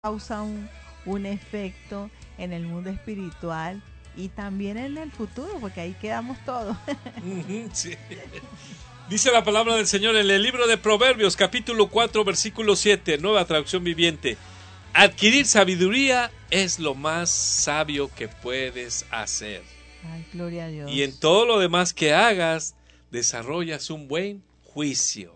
causa un efecto en el mundo espiritual y también en el futuro, porque ahí quedamos todos. Sí. Dice la palabra del Señor en el libro de Proverbios, capítulo 4, versículo 7, nueva traducción viviente. Adquirir sabiduría es lo más sabio que puedes hacer. Ay, gloria a Dios. Y en todo lo demás que hagas, desarrollas un buen juicio.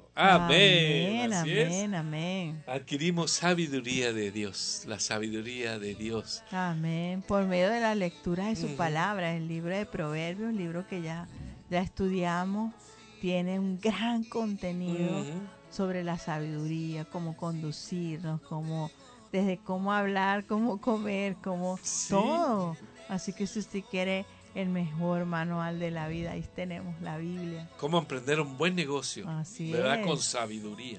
Amén. Amén, Así amén, es. amén. Adquirimos sabiduría de Dios, la sabiduría de Dios. Amén. Por medio de la lectura de su palabra, el libro de Proverbios, un libro que ya estudiamos, tiene un gran contenido sobre la sabiduría, cómo conducirnos, desde cómo hablar, cómo comer, cómo todo. Así que si usted quiere el mejor manual de la vida, ahí tenemos la Biblia. Cómo emprender un buen negocio, Así ¿verdad? es. Con sabiduría.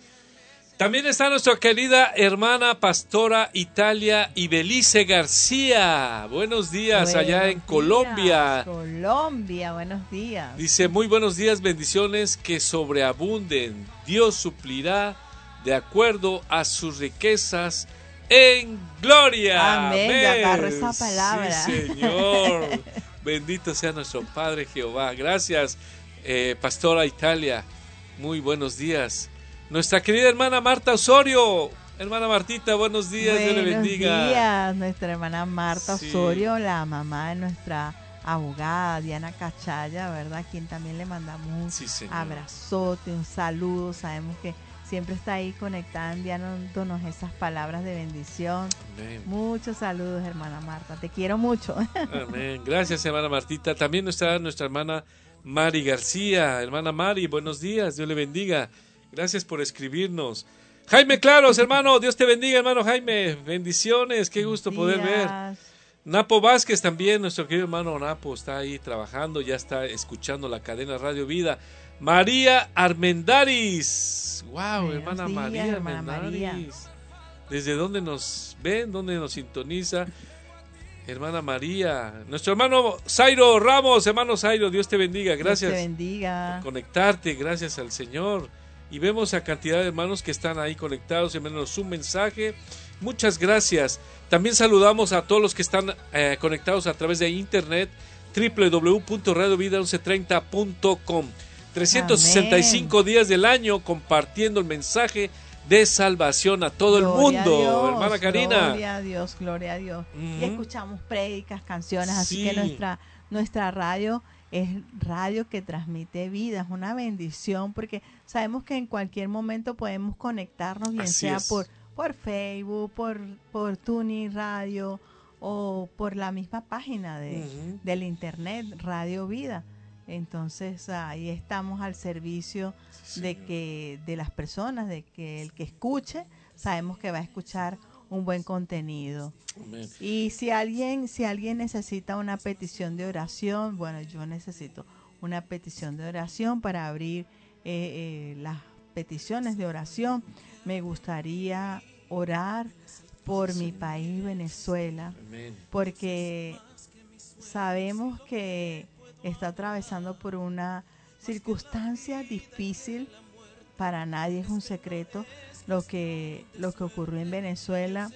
También está nuestra querida hermana pastora Italia Ibelice García. Buenos días allá en Colombia. Colombia, buenos días. Dice, muy buenos días, bendiciones que sobreabunden. Dios suplirá de acuerdo a sus riquezas en gloria. Amén. Yo agarro esa palabra. Sí, Señor. Bendito sea nuestro Padre Jehová. Gracias, pastora Italia. Muy buenos días. Nuestra querida hermana Marta Osorio. Hermana Martita, buenos días, Dios le bendiga. Buenos días, nuestra hermana Marta Osorio, la mamá de nuestra abogada Diana Cachaya, ¿verdad? A quien también le mandamos un abrazote, un saludo. Sabemos que siempre está ahí conectada enviándonos esas palabras de bendición. Amén. Muchos saludos, hermana Marta. Te quiero mucho. Amén. Gracias, hermana Martita. También está nuestra hermana Mari García. Hermana Mari, buenos días, Dios le bendiga. Gracias por escribirnos. Jaime Claros, hermano, Dios te bendiga, hermano Jaime. Bendiciones, qué gusto poder ver. Napo Vázquez también, nuestro querido hermano Napo está ahí trabajando, ya está escuchando la cadena Radio Vida. María Armendaris. Wow, hermana María Armendaris. ¿Desde dónde nos ven? ¿Dónde nos sintoniza? Hermana María. Nuestro hermano Zairo Ramos, hermano Zairo, Dios te bendiga. Gracias. Dios te bendiga. Por conectarte, gracias al Señor. Y vemos a cantidad de hermanos que están ahí conectados, enviándonos un mensaje. Muchas gracias. También saludamos a todos los que están conectados a través de internet, www.radiovida1130.com. 365 Amén. Días del año compartiendo el mensaje de salvación a todo el mundo. Dios, hermana Karina. Gloria a Dios, gloria a Dios. Y escuchamos prédicas, canciones, así que nuestra radio es radio que transmite vida, es una bendición porque sabemos que en cualquier momento podemos conectarnos, bien así sea es. por Facebook, por TuneIn Radio o por la misma página del internet, Radio Vida. Entonces ahí estamos al servicio de las personas, de que el que escuche, sabemos que va a escuchar un buen contenido. Amén. Y si alguien necesita una petición de oración, bueno, yo necesito una petición de oración para abrir las peticiones de oración. Me gustaría orar por mi país, Venezuela, Amén. porque sabemos que está atravesando por una circunstancia difícil. Para nadie es un secreto lo que ocurrió en Venezuela.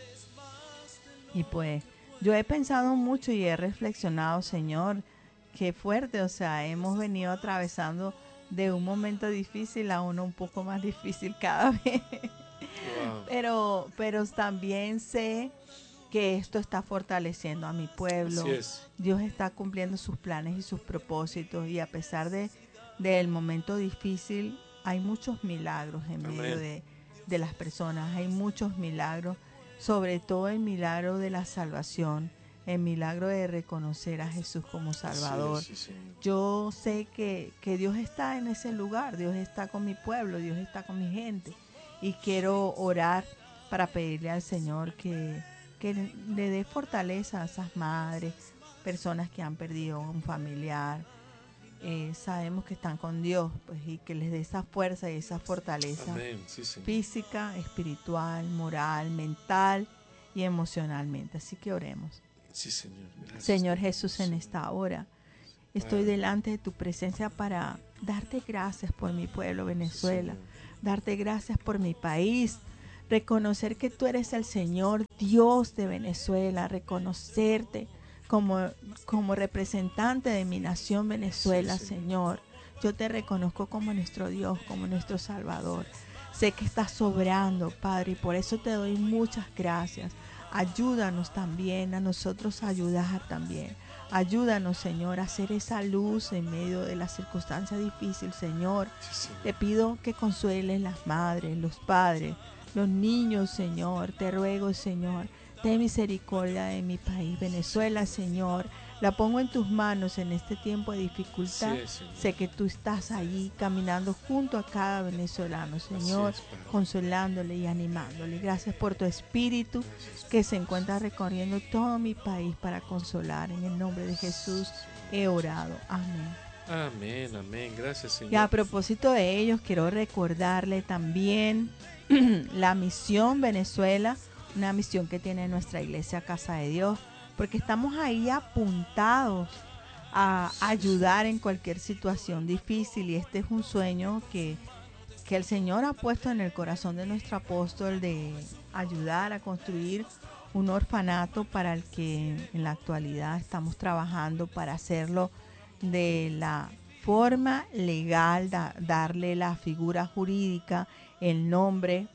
Y pues yo he pensado mucho y he reflexionado, Señor, qué fuerte, o sea, hemos venido atravesando de un momento difícil a uno un poco más difícil cada vez. Wow. Pero también sé que esto está fortaleciendo a mi pueblo. Así es. Dios está cumpliendo sus planes y sus propósitos, y a pesar del momento difícil, hay muchos milagros en medio de las personas, hay muchos milagros, sobre todo el milagro de la salvación, el milagro de reconocer a Jesús como Salvador. Sí. Yo sé que Dios está en ese lugar, Dios está con mi pueblo, Dios está con mi gente, y quiero orar para pedirle al Señor que le dé fortaleza a esas madres, personas que han perdido un familiar. Sabemos que están con Dios, pues, y que les dé esa fuerza y esa fortaleza. Amén. Sí, física, espiritual, moral, mental y emocionalmente. Así que oremos. Sí, Señor. Gracias. Señor Jesús, en esta hora estoy delante de tu presencia para darte gracias por mi pueblo Venezuela, darte gracias por mi país, reconocer que tú eres el Señor Dios de Venezuela, reconocerte como representante de mi nación Venezuela, Señor. Yo te reconozco como nuestro Dios, como nuestro Salvador. Sé que estás sobrando, Padre, y por eso te doy muchas gracias. Ayúdanos también a nosotros a ayudar también. Ayúdanos, Señor, a hacer esa luz en medio de la circunstancia difícil, Señor. Te pido que consueles las madres, los padres, los niños, Señor. Te ruego, Señor, ten misericordia de mi país, Venezuela, Señor. La pongo en tus manos en este tiempo de dificultad. Sé que tú estás allí caminando junto a cada venezolano, Señor, consolándole y animándole. Gracias por tu espíritu que se encuentra recorriendo todo mi país para consolar. En el nombre de Jesús he orado. Amén. Amén, amén. Gracias, Señor. Y a propósito de ellos, quiero recordarle también la misión Venezuela, una misión que tiene nuestra iglesia Casa de Dios, porque estamos ahí apuntados a ayudar en cualquier situación difícil, y este es un sueño que el Señor ha puesto en el corazón de nuestro apóstol, de ayudar a construir un orfanato para el que en la actualidad estamos trabajando para hacerlo de la forma legal, darle la figura jurídica, el nombre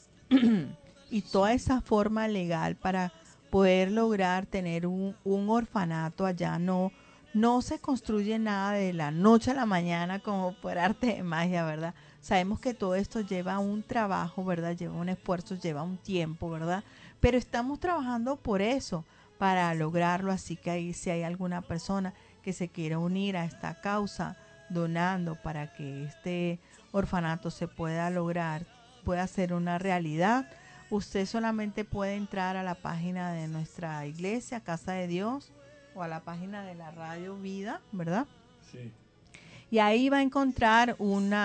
y toda esa forma legal para poder lograr tener un orfanato allá. No se construye nada de la noche a la mañana como por arte de magia, ¿verdad? Sabemos que todo esto lleva un trabajo, ¿verdad? Lleva un esfuerzo, lleva un tiempo, ¿verdad? Pero estamos trabajando por eso, para lograrlo. Así que ahí, si hay alguna persona que se quiera unir a esta causa, donando para que este orfanato se pueda lograr, pueda ser una realidad, usted solamente puede entrar a la página de nuestra iglesia, Casa de Dios, o a la página de la Radio Vida, ¿verdad? Sí. Y ahí va a encontrar un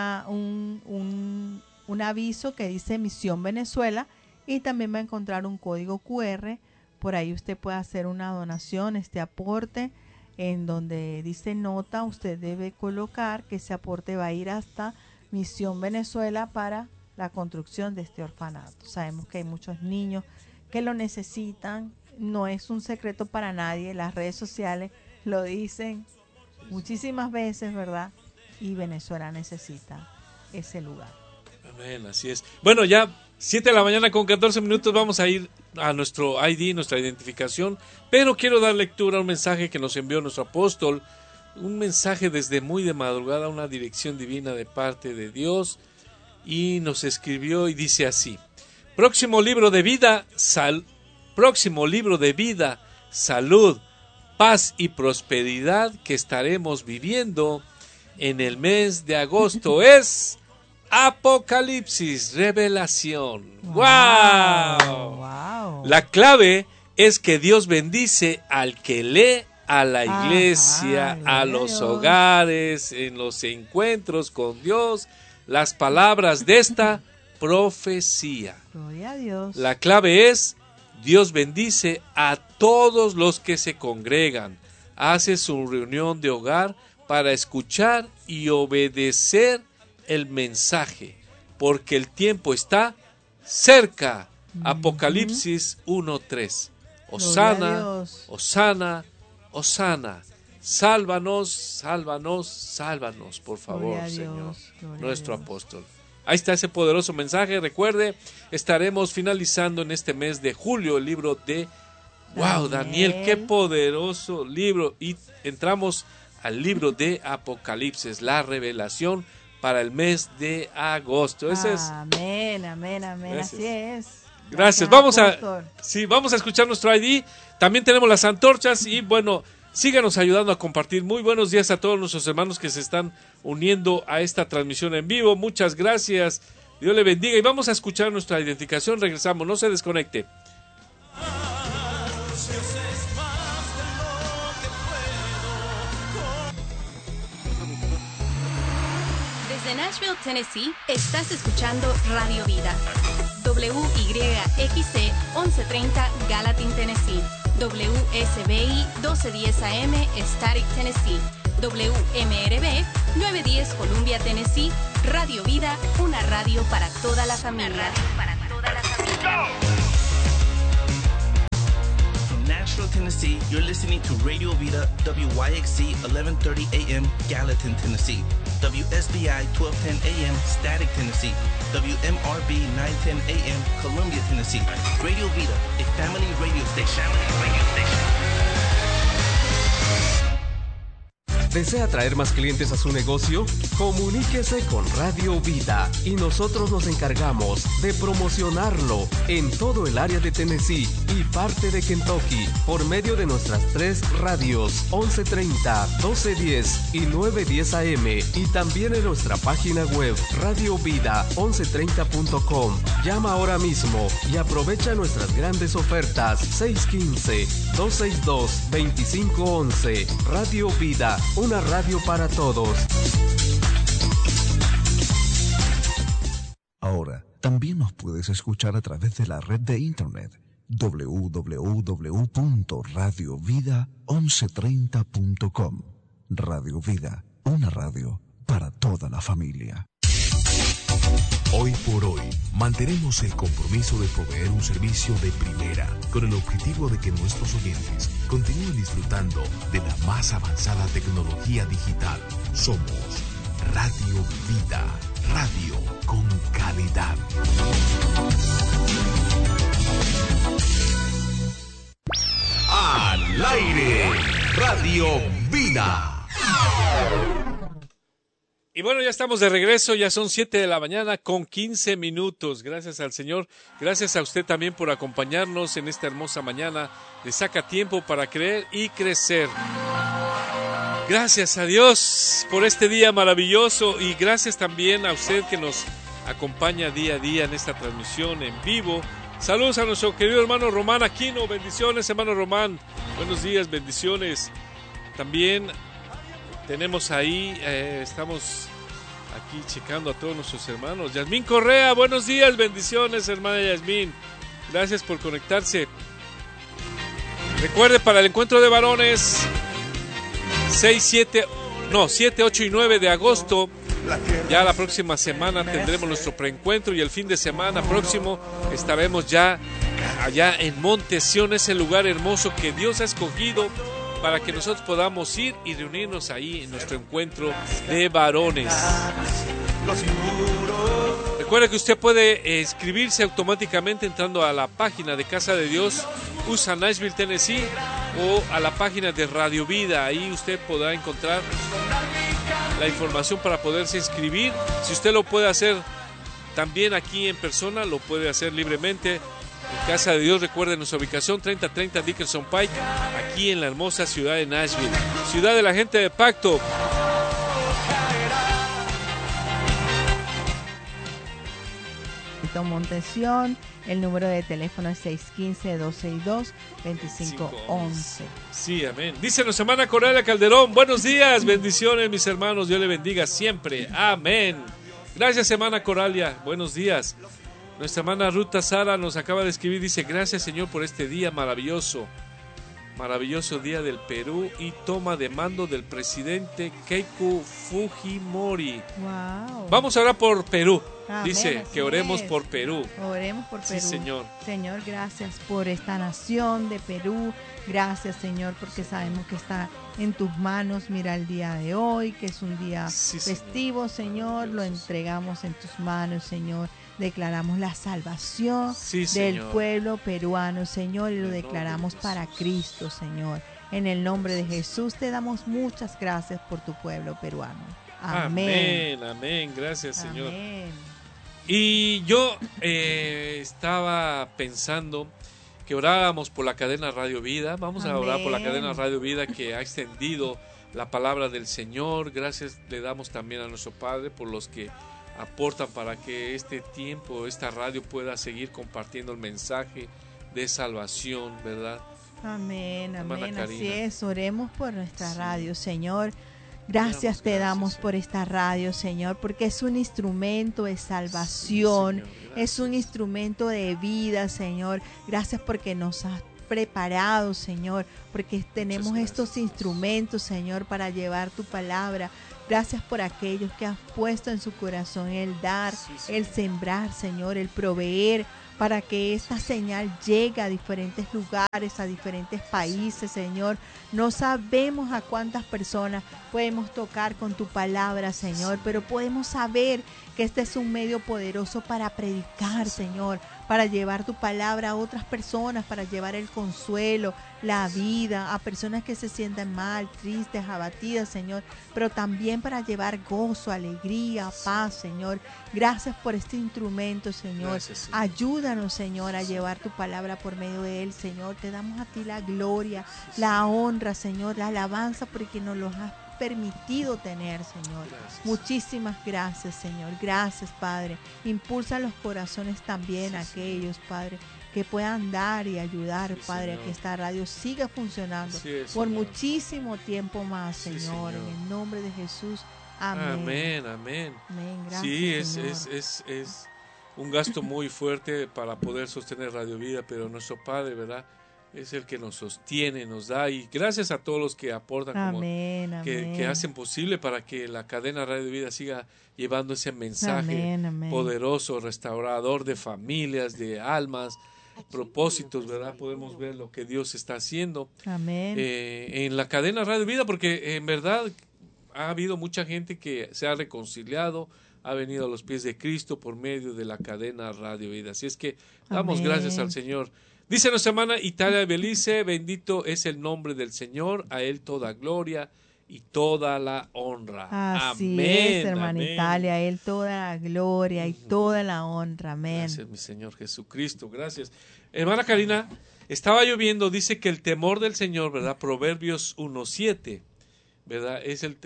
aviso que dice Misión Venezuela, y también va a encontrar un código QR. Por ahí usted puede hacer una donación, este aporte, en donde dice nota, usted debe colocar que ese aporte va a ir hasta Misión Venezuela para la construcción de este orfanato. Sabemos que hay muchos niños que lo necesitan, no es un secreto para nadie, las redes sociales lo dicen muchísimas veces, ¿verdad? Y Venezuela necesita ese lugar. Amén, así es. Bueno, ya 7 de la mañana con 14 minutos, vamos a ir a nuestro ID, nuestra identificación, pero quiero dar lectura a un mensaje que nos envió nuestro apóstol, un mensaje desde muy de madrugada, una dirección divina de parte de Dios. Y nos escribió y dice así: próximo libro de vida, salud, paz y prosperidad que estaremos viviendo en el mes de agosto es Apocalipsis, revelación. ¡Wow! La clave es que Dios bendice al que lee a la iglesia, a los hogares, en los encuentros con Dios, las palabras de esta profecía. Gloria a Dios. La clave es: Dios bendice a todos los que se congregan, hace su reunión de hogar para escuchar y obedecer el mensaje, porque el tiempo está cerca. Apocalipsis 1:3. Hosana, hosana, hosana. Sálvanos, sálvanos, sálvanos, por favor, Señor, nuestro apóstol. Ahí está ese poderoso mensaje. Recuerde, estaremos finalizando en este mes de julio el libro de Daniel, qué poderoso libro. Y entramos al libro de Apocalipsis, la revelación para el mes de agosto. Ese es. Amén, amén, amén. Gracias. Así es. Gracias. Vamos a escuchar nuestro ID. También tenemos las antorchas y bueno, síganos ayudando a compartir. Muy buenos días a todos nuestros hermanos que se están uniendo a esta transmisión en vivo. Muchas gracias. Dios le bendiga y vamos a escuchar nuestra identificación. Regresamos, no se desconecte. Desde Nashville, Tennessee, estás escuchando Radio Vida. WYXC 1130 Gallatin, Tennessee. WSBI 1210 AM Static, Tennessee. WMRB 910 Columbia, Tennessee. Radio Vida, una radio para toda la familia. From Nashville, Tennessee, you're listening to Radio Vida, WYXC 1130 AM, Gallatin, Tennessee. WSBI 1210 AM, Static, Tennessee. WMRB 910 AM, Columbia, Tennessee. Radio Vida, a family radio station. ¿Desea atraer más clientes a su negocio? Comuníquese con Radio Vida y nosotros nos encargamos de promocionarlo en todo el área de Tennessee y parte de Kentucky por medio de nuestras 3 radios 1130, 1210 y 910 AM y también en nuestra página web radiovida1130.com. Llama ahora mismo y aprovecha nuestras grandes ofertas 615-262-2511. Radio Vida, una radio para todos. Ahora, también nos puedes escuchar a través de la red de internet www.radiovida1130.com. Radio Vida, una radio para toda la familia. Hoy por hoy, mantenemos el compromiso de proveer un servicio de primera, con el objetivo de que nuestros oyentes continúen disfrutando de la más avanzada tecnología digital. Somos Radio Vida, radio con calidad. Al aire, Radio Vida. Y bueno, ya estamos de regreso, ya son 7 de la mañana con 15 minutos. Gracias al Señor, gracias a usted también por acompañarnos en esta hermosa mañana. Le saca tiempo para creer y crecer. Gracias a Dios por este día maravilloso y gracias también a usted que nos acompaña día a día en esta transmisión en vivo. Saludos a nuestro querido hermano Román Aquino, bendiciones hermano Román, buenos días, bendiciones. También tenemos ahí, estamos aquí checando a todos nuestros hermanos. Yasmín Correa, buenos días, bendiciones hermana Yasmín, gracias por conectarse. Recuerde, para el encuentro de varones 7, 8 y 9 de agosto, ya la próxima semana tendremos nuestro preencuentro y el fin de semana próximo estaremos ya allá en Monte Sión, ese lugar hermoso que Dios ha escogido para que nosotros podamos ir y reunirnos ahí en nuestro encuentro de varones. Recuerde que usted puede inscribirse automáticamente entrando a la página de Casa de Dios, USA Nashville, Tennessee, o a la página de Radio Vida. Ahí usted podrá encontrar la información para poderse inscribir. Si usted lo puede hacer también aquí en persona, lo puede hacer libremente. En Casa de Dios, recuerden nuestra ubicación 3030 Dickerson Pike, aquí en la hermosa ciudad de Nashville, ciudad de la gente de pacto. Montesión, el número de teléfono es 615-262-2511. Sí, amén. Dice nuestra hermana Coralia Calderón, buenos días, bendiciones mis hermanos, Dios le bendiga siempre, amén. Gracias hermana Coralia, buenos días. Nuestra hermana Ruta Sara nos acaba de escribir, dice, gracias Señor por este día maravilloso día del Perú y toma de mando del presidente Keiko Fujimori. Wow. Vamos a orar por Perú. Amén, dice que oremos es. por Perú. Oremos por Perú. Sí, Señor. Señor, gracias por esta nación de Perú. Gracias, Señor, porque sabemos que está en tus manos. Mira el día de hoy, que es un día festivo, Señor. Lo entregamos en tus manos, Señor. Declaramos la salvación del pueblo peruano, Señor, y lo declaramos para Cristo, Señor. En el nombre de Jesús te damos muchas gracias por tu pueblo peruano. Amén. Amén, amén. Gracias, Señor. Amén. Y yo estaba pensando que oráramos por la cadena Radio Vida. Vamos a orar por la cadena Radio Vida que ha extendido la palabra del Señor. Gracias le damos también a nuestro Padre por los que aportan para que este tiempo, esta radio pueda seguir compartiendo el mensaje de salvación, ¿verdad? Amén, amén, Karina. así es, oremos por nuestra radio, Señor. Gracias te damos por esta radio, Señor, porque es un instrumento de salvación, es un instrumento de vida, Señor. Gracias porque nos has preparado, Señor, porque tenemos estos instrumentos, Señor, para llevar tu palabra. Gracias por aquellos que has puesto en su corazón el dar, el sembrar, Señor, el proveer para que esta señal llegue a diferentes lugares, a diferentes países, Señor. No sabemos a cuántas personas podemos tocar con tu palabra, Señor, pero podemos saber que este es un medio poderoso para predicar, Señor, para llevar tu palabra a otras personas, para llevar el consuelo, la vida, a personas que se sienten mal, tristes, abatidas, Señor, pero también para llevar gozo, alegría, paz, Señor. Gracias por este instrumento, Señor. Gracias, Señor. Ayúdanos, Señor, a llevar tu palabra por medio de él, Señor. Te damos a ti la gloria, la honra, Señor, la alabanza, porque nos lo has permitido tener, Señor. Gracias. Muchísimas gracias, Señor. Gracias, Padre. Impulsa los corazones también a aquellos, Padre, que puedan dar y ayudar, Sí, Padre, Señor. a que esta radio siga funcionando Así es, por Señor. muchísimo tiempo más, Sí, Señor. Señor. En el nombre de Jesús. Amén. Amén, amén. Amén. Gracias, Sí, Señor. es un gasto muy fuerte para poder sostener Radio Vida, pero nuestro Padre, ¿verdad? Es el que nos sostiene, nos da, y gracias a todos los que aportan, como Amén, amén. que hacen posible para que la cadena Radio Vida siga llevando ese mensaje Amén, amén. poderoso, restaurador de familias, de almas, propósitos, ¿verdad? Podemos ver lo que Dios está haciendo Amén. en la cadena Radio Vida, porque en verdad ha habido mucha gente que se ha reconciliado, ha venido a los pies de Cristo por medio de la cadena Radio Vida. Así es que damos Amén. gracias al Señor. Dice nuestra hermana Italia Belice, bendito es el nombre del Señor, a Él toda gloria y toda la honra. Así Amén, es, hermana amén. Italia, a él toda la gloria y toda la honra. Amén. Gracias, mi Señor Jesucristo, gracias. Hermana Karina, estaba lloviendo, dice que el temor del Señor, ¿verdad? Proverbios 1:7, ¿verdad? Es el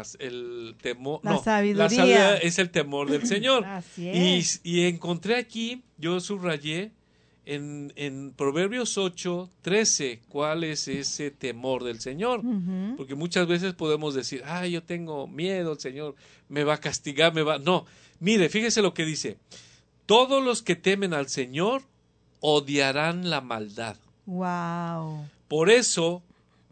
temor, La no, sabiduría. la sabiduría es el temor del Señor. Así es. Y encontré aquí, yo subrayé, en Proverbios 8:13, ¿cuál es ese temor del Señor? Ujú. Porque muchas veces podemos decir, ay, yo tengo miedo, el Señor me va a castigar, me va... No, mire, fíjese lo que dice. Todos los que temen al Señor odiarán la maldad. Wow. Por eso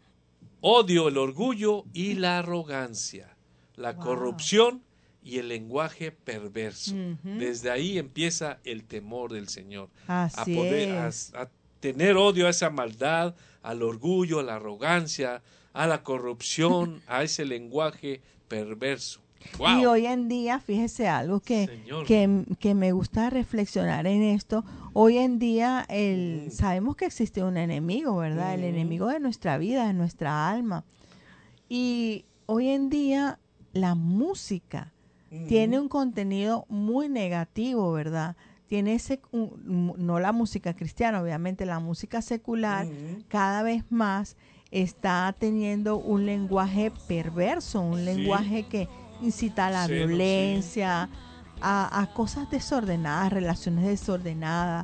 odio el orgullo y la arrogancia, la Wow. corrupción y el lenguaje perverso. Ujú. Desde ahí empieza el temor del Señor. Así es. A tener odio a esa maldad, al orgullo, a la arrogancia, a la corrupción, a ese lenguaje perverso. ¡Wow! Y hoy en día, fíjese algo Señor. que me gusta reflexionar en esto. Hoy en día sabemos que existe un enemigo, ¿verdad? El enemigo de nuestra vida, de nuestra alma. Y hoy en día la música tiene un contenido muy negativo, ¿verdad? Tiene no la música cristiana, obviamente la música secular cada vez más está teniendo un lenguaje perverso, un lenguaje que incita a la Sí, violencia, a cosas desordenadas, relaciones desordenadas,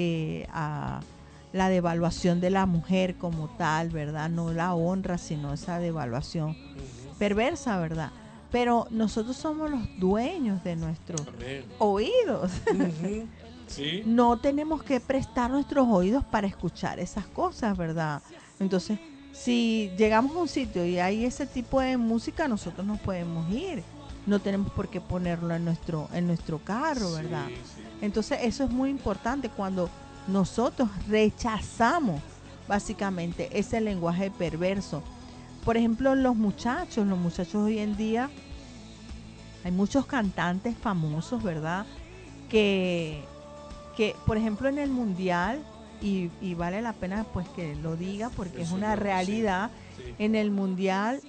a la devaluación de la mujer como tal, ¿verdad? No la honra, sino esa devaluación perversa, ¿verdad? Pero nosotros somos los dueños de nuestros Amén. oídos. Ujú. Sí. No tenemos que prestar nuestros oídos para escuchar esas cosas, ¿verdad? Entonces, si llegamos a un sitio y hay ese tipo de música, nosotros nos podemos ir. No tenemos por qué ponerlo en nuestro carro, ¿verdad? Sí, sí. Entonces, eso es muy importante cuando nosotros rechazamos básicamente ese lenguaje perverso. Por ejemplo, los muchachos hoy en día, hay muchos cantantes famosos, ¿verdad? Que por ejemplo, en el mundial, y vale la pena pues que lo diga porque es Eso una no, realidad, sí. en el mundial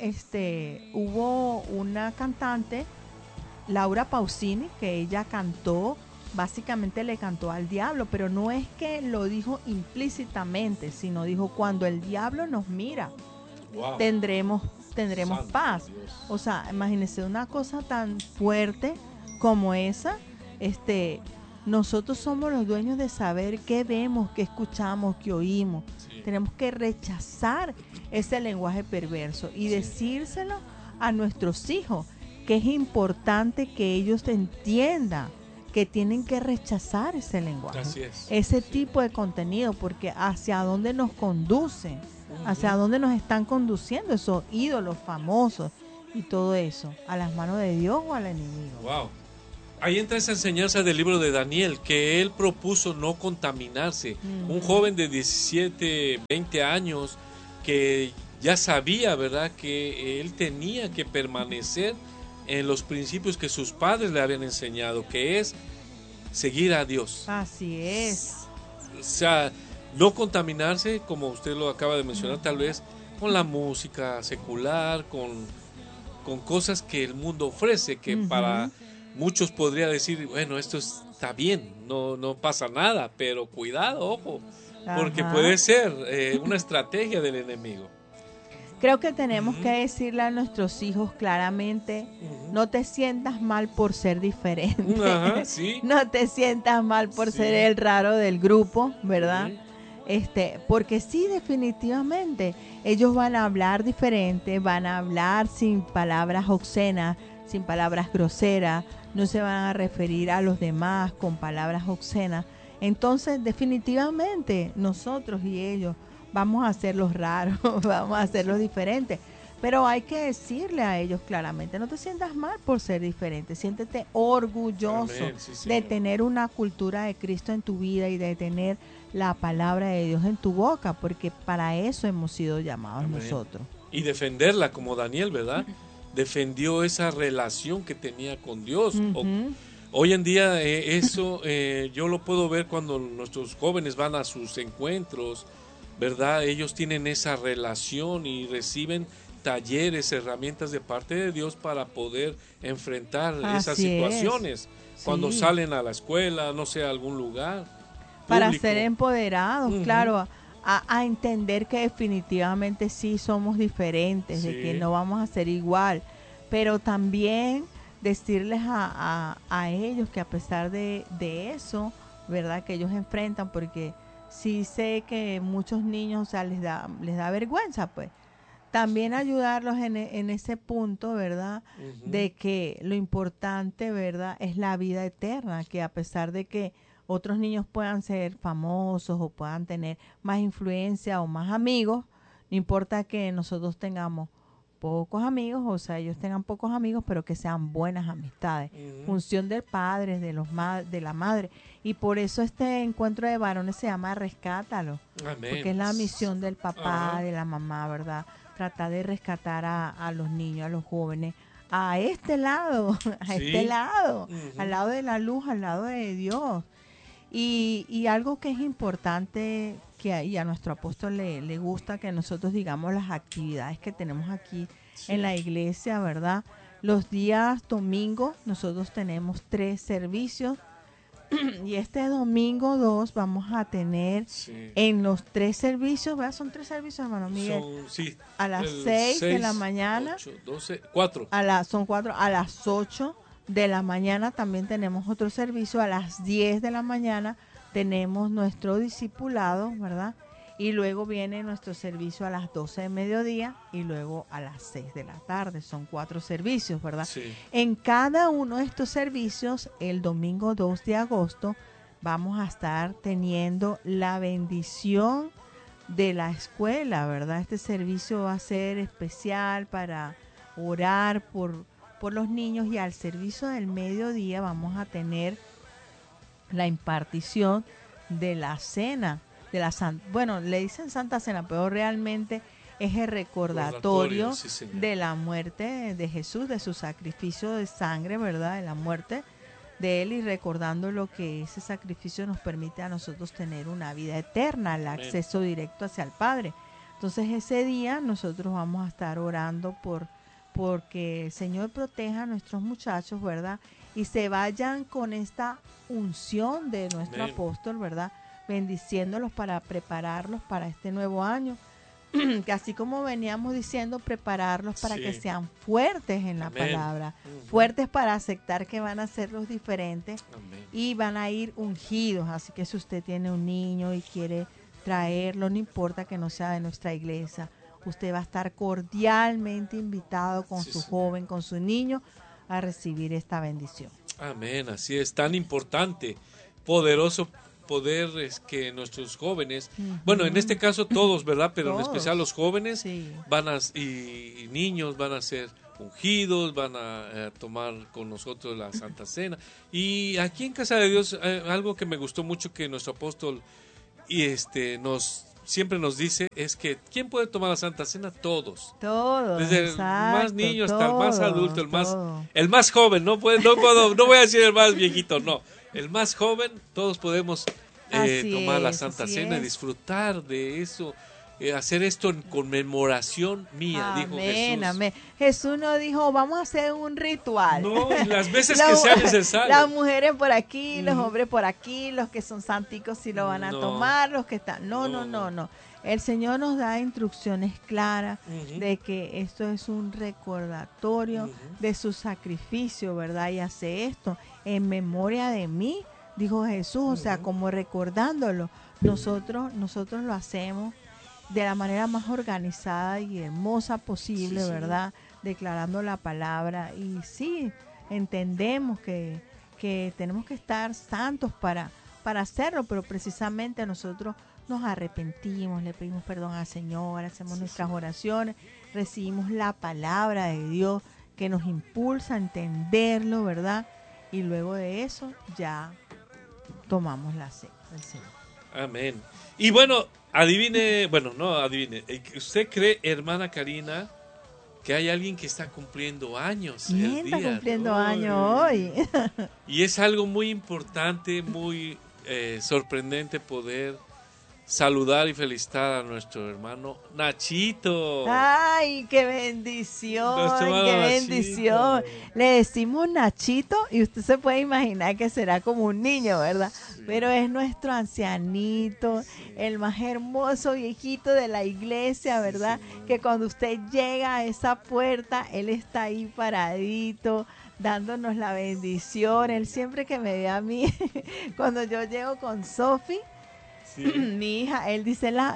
hubo una cantante, Laura Pausini, que ella cantó, básicamente le cantó al diablo, pero no es que lo dijo implícitamente, sino dijo, cuando el diablo nos mira, Wow. tendremos Santo paz. Dios. O sea, imagínense una cosa tan fuerte como esa. Nosotros somos los dueños de saber qué vemos, qué escuchamos, qué oímos. Sí. Tenemos que rechazar ese lenguaje perverso y decírselo a nuestros hijos, que es importante que ellos entiendan que tienen que rechazar ese lenguaje, Así es. ese tipo de contenido, porque hacia dónde nos conducen, hacia dónde nos están conduciendo esos ídolos famosos y todo eso, a las manos de Dios o al enemigo. Wow. Ahí entra esa enseñanza del libro de Daniel, que él propuso no contaminarse. Un joven de 17, 20 años que ya sabía, ¿verdad?, que él tenía que permanecer en los principios que sus padres le habían enseñado, que es seguir a Dios. Así es. O sea, no contaminarse, como usted lo acaba de mencionar, tal vez con la música secular, con cosas que el mundo ofrece, que para muchos podría decir, bueno, esto está bien, no pasa nada, pero cuidado, ojo, porque puede ser una estrategia del enemigo. Creo que tenemos que decirle a nuestros hijos claramente, no te sientas mal por ser diferente, ¿sí? No te sientas mal por ser el raro del grupo, ¿verdad? Porque sí, definitivamente, ellos van a hablar diferente, van a hablar sin palabras obscenas, sin palabras groseras, no se van a referir a los demás con palabras obscenas. Entonces, definitivamente, nosotros y ellos vamos a ser los raros, vamos a ser los diferentes. Pero hay que decirle a ellos claramente, no te sientas mal por ser diferente, siéntete orgulloso de tener una cultura de Cristo en tu vida y de tener la palabra de Dios en tu boca, porque para eso hemos sido llamados nosotros. Y defenderla como Daniel, ¿verdad? Defendió esa relación que tenía con Dios. Hoy en día eso yo lo puedo ver cuando nuestros jóvenes van a sus encuentros, ¿verdad? Ellos tienen esa relación y reciben talleres, herramientas de parte de Dios para poder enfrentar esas situaciones cuando salen a la escuela, no sé, a algún lugar para público. ser empoderados, claro, a entender que definitivamente sí somos diferentes, de que no vamos a ser igual, pero también decirles a ellos que a pesar de eso, ¿verdad?, que ellos enfrentan, porque sí sé que muchos niños, o sea, les da vergüenza, pues. También ayudarlos en ese punto, ¿verdad? De que lo importante, ¿verdad?, es la vida eterna, que a pesar de que otros niños puedan ser famosos o puedan tener más influencia o más amigos, no importa que nosotros tengamos pocos amigos, o sea, ellos tengan pocos amigos, pero que sean buenas amistades. Función del padre, de la madre. Y por eso este encuentro de varones se llama Rescátalo. Amén. Porque es la misión del papá, de la mamá, ¿verdad? Tratar de rescatar a los niños, a los jóvenes, a este lado, al lado de la luz, al lado de Dios. Y algo que es importante, y a nuestro apóstol le gusta que nosotros digamos las actividades que tenemos aquí en la iglesia, ¿verdad? Los días domingos nosotros tenemos 3 servicios y este domingo 2 vamos a tener en los 3 servicios, ¿verdad? Son 3 servicios, hermano Miguel. A las 6 de la mañana. 8, 12, 4. Son 4. A las 8 de la mañana también tenemos otro servicio. A las 10 de la mañana tenemos nuestro discipulado, ¿verdad? Y luego viene nuestro servicio a las 12 de mediodía y luego a las 6 de la tarde. Son 4 servicios, ¿verdad? Sí. En cada uno de estos servicios, el domingo 2 de agosto, vamos a estar teniendo la bendición de la escuela, ¿verdad? Este servicio va a ser especial para orar por los niños, y al servicio del mediodía vamos a tener la impartición de la cena, bueno, le dicen Santa Cena, pero realmente es el recordatorio de la muerte de Jesús, de su sacrificio de sangre, ¿verdad? De la muerte de Él, y recordando lo que ese sacrificio nos permite a nosotros tener una vida eterna, el acceso directo hacia el Padre. Entonces ese día nosotros vamos a estar orando porque el Señor proteja a nuestros muchachos, ¿verdad? Y se vayan con esta unción de nuestro apóstol, ¿verdad? Bendiciéndolos para prepararlos para este nuevo año. Que así como veníamos diciendo, prepararlos para que sean fuertes en la palabra, fuertes para aceptar que van a ser los diferentes y van a ir ungidos. Así que si usted tiene un niño y quiere traerlo, no importa que no sea de nuestra iglesia, usted va a estar cordialmente invitado con su joven, con su niño, a recibir esta bendición. Amén, así es, tan importante, poderoso poder es que nuestros jóvenes, bueno, en este caso todos, ¿verdad? Pero en especial los jóvenes y niños van a ser ungidos, van a tomar con nosotros la Santa Cena. Y aquí en Casa de Dios, algo que me gustó mucho que nuestro apóstol siempre nos dice es que ¿quién puede tomar la Santa Cena? Todos. Todos. Desde exacto, el más niño hasta el más adulto, todo. el más joven. No voy a decir el más viejito, no. El más joven, todos podemos tomar la Santa Cena y disfrutar de eso. Hacer esto en conmemoración mía, amén, dijo Jesús. Amén. Jesús no dijo, vamos a hacer un ritual. No, las veces que sea necesario. Las mujeres por aquí, los hombres por aquí, los que son santicos sí lo van a tomar, los que están... No. El Señor nos da instrucciones claras de que esto es un recordatorio de su sacrificio, ¿verdad? Y hace esto en memoria de mí, dijo Jesús, o sea, como recordándolo. Nosotros lo hacemos de la manera más organizada y hermosa posible, ¿verdad? Declarando la palabra. Y sí, entendemos que tenemos que estar santos para hacerlo, pero precisamente nosotros nos arrepentimos, le pedimos perdón al Señor, hacemos nuestras oraciones, recibimos la palabra de Dios que nos impulsa a entenderlo, ¿verdad? Y luego de eso ya tomamos la cena del Señor. Amén. Y bueno, adivine. ¿Usted cree, hermana Karina, que hay alguien que está cumpliendo años? ¿Quién está cumpliendo años hoy? Y es algo muy importante, muy sorprendente poder saludar y felicitar a nuestro hermano Nachito. ¡Ay, qué bendición! ¡Qué bendición! Le decimos Nachito y usted se puede imaginar que será como un niño, ¿verdad? Sí. Pero es nuestro ancianito, el más hermoso viejito de la iglesia, ¿verdad? Sí. Que cuando usted llega a esa puerta, él está ahí paradito, dándonos la bendición. Él siempre que me ve a mí, cuando yo llego con Sofi, mi hija, él dice la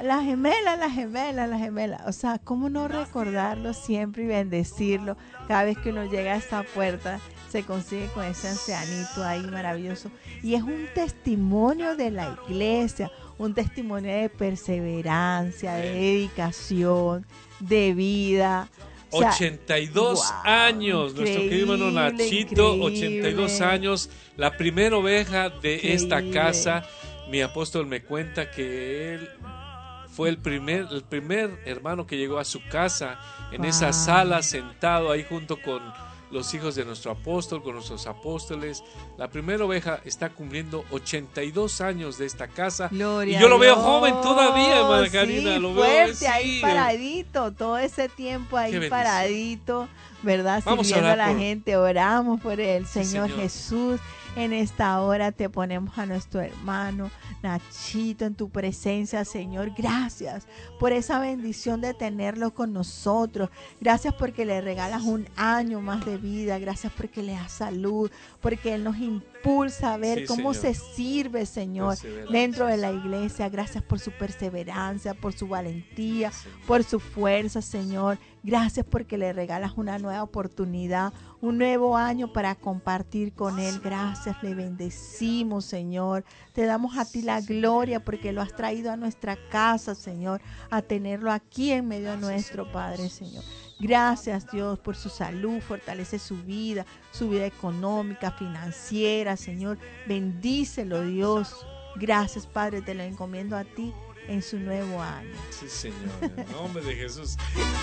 gemela. O sea, ¿cómo no recordarlo siempre y bendecirlo? Cada vez que uno llega a esa puerta, se consigue con ese ancianito ahí maravilloso. Y es un testimonio de la iglesia, un testimonio de perseverancia, de dedicación, de vida. O sea, 82 años, nuestro querido hermano Nachito, 82 años, la primera oveja de esta casa. Mi apóstol me cuenta que él fue el primer hermano que llegó a su casa, en esa sala, sentado ahí junto con los hijos de nuestro apóstol, con nuestros apóstoles. La primera oveja está cumpliendo 82 años de esta casa. Gloria y yo lo veo joven todavía, hermana Karina. Sí, lo fuerte, veo ahí paradito, todo ese tiempo ahí paradito, ¿verdad? Vamos sirviendo a la gente, oramos por el Señor Jesús. En esta hora te ponemos a nuestro hermano Nachito en tu presencia, Señor. Gracias por esa bendición de tenerlo con nosotros. Gracias porque le regalas un año más de vida. Gracias porque le das salud, porque Él nos impulsa a ver cómo se sirve, Señor, dentro de la iglesia. Gracias por su perseverancia, por su valentía, por su fuerza, Señor. Gracias porque le regalas una nueva oportunidad, un nuevo año para compartir con Él. Gracias, le bendecimos, Señor. Te damos a ti la gloria porque lo has traído a nuestra casa, Señor, a tenerlo aquí en medio nuestro, Padre, Señor. Gracias, Dios, por su salud. Fortalece su vida económica, financiera, Señor. Bendícelo, Dios. Gracias, Padre, te lo encomiendo a ti en su nuevo año. Sí, Señor, en el nombre de Jesús.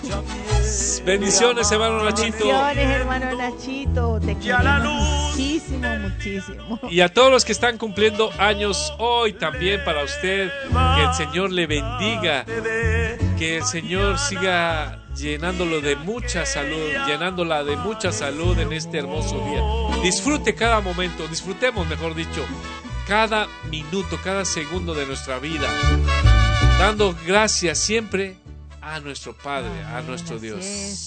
Bendiciones, hermano Nachito. Bendiciones, hermano Nachito. Te queremos muchísimo. Y a todos los que están cumpliendo años hoy, también para usted, que el Señor le bendiga, que el Señor siga llenándola de mucha salud en este hermoso día. Disfrute cada momento, disfrutemos, mejor dicho, cada minuto, cada segundo de nuestra vida, dando gracias siempre a nuestro Padre, a nuestro Dios.